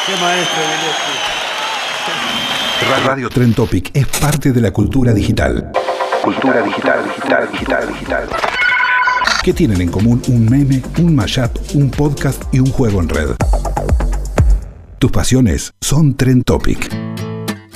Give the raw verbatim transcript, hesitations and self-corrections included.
Qué maestro, Radio Trend Topic es parte de la cultura digital. Cultura digital, digital, digital, digital. ¿Qué tienen en común un meme, un mashup, un podcast y un juego en red? Tus pasiones son Trend Topic.